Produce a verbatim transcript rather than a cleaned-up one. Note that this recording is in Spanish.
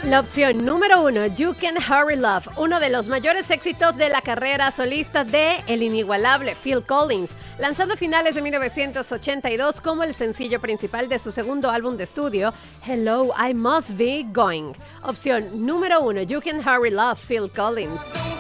La opción número uno, You Can Hurry Love, uno de los mayores éxitos de la carrera solista de el inigualable Phil Collins, lanzado a finales de mil novecientos ochenta y dos como el sencillo principal de su segundo álbum de estudio, Hello, I Must Be Going. Opción número uno, You Can Hurry Love, Phil Collins.